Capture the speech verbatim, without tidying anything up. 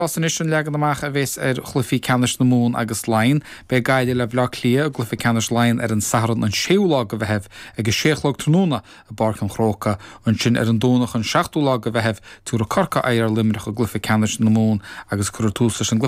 San isisiún legan amach a bhés ar chlufií ceannis na mún agus lein, be gaiide le bhla clia glufi ceannis lein ar an saran an séúlá go bheitheh agus séchlog tróna a barcan chróca an sin ar an dónach an seachtúlá go bheitheh túra corca éar limrich a glufi ceannis na mún agus cuatúsa an glufi